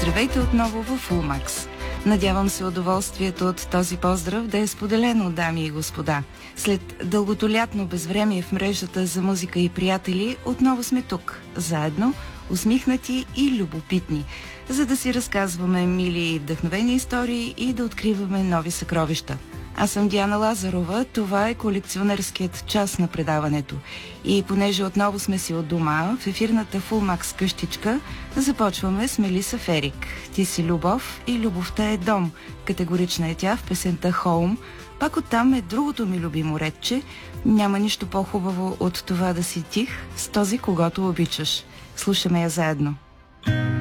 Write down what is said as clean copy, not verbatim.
Здравейте отново в Улмакс. Надявам се удоволствието от този поздрав да е споделено, дами и господа. След дългото лятно безвремие в мрежата за музика и приятели, отново сме тук, заедно, усмихнати и любопитни, за да си разказваме мили и вдъхновени истории и да откриваме нови съкровища. Аз съм Диана Лазарова, това е колекционерският час на предаването. И понеже отново сме си от дома, в ефирната Фулмакс къщичка, започваме с Мелиса Ферик. Ти си любов и любовта е дом. Категорична е тя в песента Home. Пак оттам е другото ми любимо редче. Няма нищо по-хубаво от това да си тих с този, когото обичаш. Слушаме я заедно.